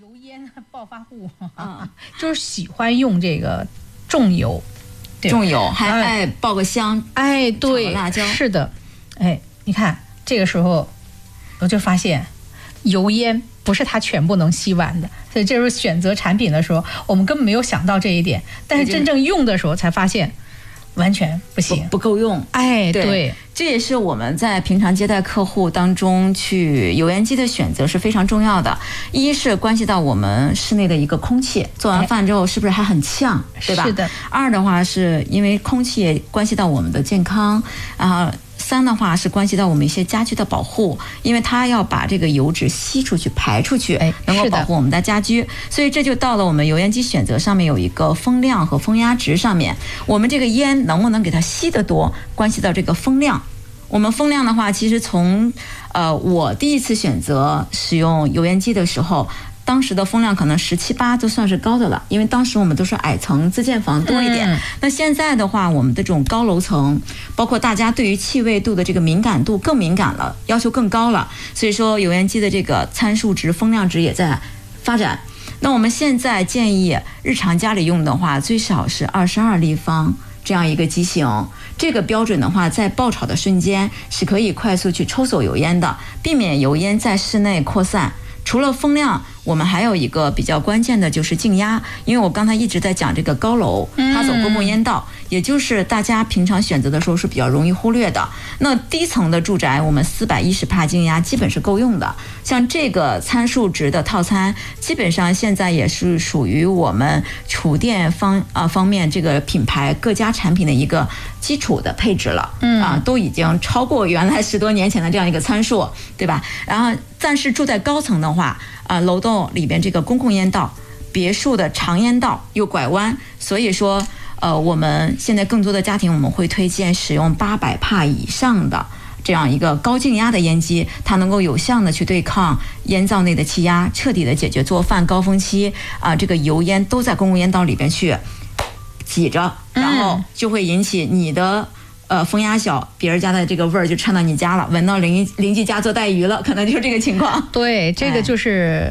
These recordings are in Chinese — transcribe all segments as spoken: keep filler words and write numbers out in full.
油烟暴发户啊，就是喜欢用这个重油， 重油还爱爆个香， 哎，对， 辣椒， 是的，哎，你看这个时候我就发现油烟不是它全部能吸完的，所以这时候选择产品的时候，我们根本没有想到这一点，但是真正用的时候才发现完全不行， 不, 不够用。 哎，对，对， 这也是我们在平常接待客户当中去油烟机的选择是非常重要的。一是关系到我们室内的一个空气，做完饭之后是不是还很呛，对吧？ 是的。 二的话是因为空气关系到我们的健康，然后三的话是关系到我们一些家居的保护，因为它要把这个油脂吸出去排出去，能够保护我们的家居。所以这就到了我们油烟机选择上面有一个风量和风压值上面，我们这个烟能不能给它吸得多，关系到这个风量。我们风量的话，其实从呃我第一次选择使用油烟机的时候，当时的风量可能十七八就算是高的了，因为当时我们都是矮层自建房多一点。嗯、那现在的话，我们的这种高楼层，包括大家对于气味度的这个敏感度更敏感了，要求更高了。所以说，油烟机的这个参数值、风量值也在发展。那我们现在建议日常家里用的话，最少是二十二立方这样一个机型。这个标准的话，在爆炒的瞬间是可以快速去抽走油烟的，避免油烟在室内扩散。除了风量，我们还有一个比较关键的就是静压，因为我刚才一直在讲这个高楼，它走公共烟道，嗯、也就是大家平常选择的时候是比较容易忽略的。那低层的住宅，我们四百一十帕静压基本是够用的。像这个参数值的套餐，基本上现在也是属于我们厨电方啊方面这个品牌各家产品的一个基础的配置了。嗯啊，都已经超过原来十多年前的这样一个参数，对吧？然后，但是住在高层的话，啊，楼栋里边这个公共烟道、别墅的长烟道又拐弯，所以说，呃，我们现在更多的家庭我们会推荐使用八百帕以上的这样一个高静压的烟机，它能够有效的去对抗烟灶内的气压，彻底的解决做饭高峰期啊、呃，这个油烟都在公共烟道里边去挤着，然后就会引起你的。呃，风压小，别人家的这个味儿就窜到你家了，闻到邻邻居家做带鱼了，可能就是这个情况。 对，这个就是、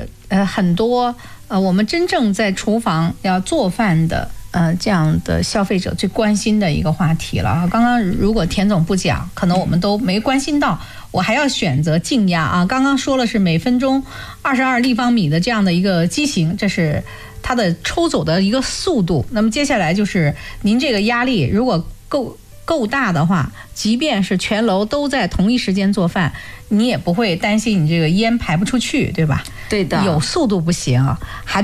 哎、呃很多呃我们真正在厨房要做饭的呃这样的消费者最关心的一个话题了啊。刚刚如果田总不讲，可能我们都没关心到。我还要选择静压啊，刚刚说了是每分钟二十二立方米的这样的一个机型，这是它的抽走的一个速度。那么接下来就是您这个压力如果够。够大的话，即便是全楼都在同一时间做饭，你也不会担心你这个烟排不出去，对吧？ 对的， 有速度不行，还